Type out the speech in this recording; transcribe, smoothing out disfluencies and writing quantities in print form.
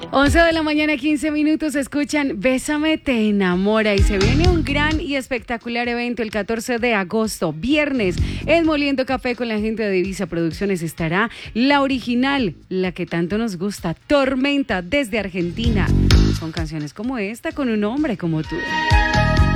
11 de la mañana, 15 minutos, escuchan Bésame, te enamora. Y se viene un gran y espectacular evento el 14 de agosto, viernes, en Moliendo Café con la gente de Divisa Producciones. Estará la original, la que tanto nos gusta, Tormenta, desde Argentina, con canciones como esta, con un hombre como tú.